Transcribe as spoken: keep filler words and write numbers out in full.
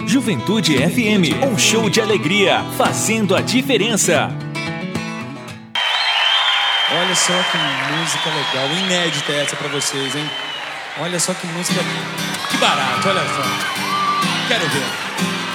Juventude F M, um show de alegria, fazendo a diferença. Olha só que música legal, inédita essa pra vocês, hein? Olha só que música, que barato, olha só. Quero ver.